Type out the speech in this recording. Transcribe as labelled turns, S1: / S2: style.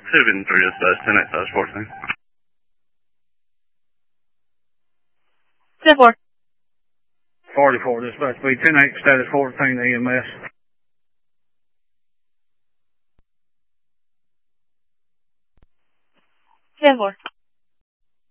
S1: Should have been 3 dispatch, 10 8 14.
S2: 10-4.
S3: 44 dispatch, be 10-8 status 14 EMS.
S2: 10-4.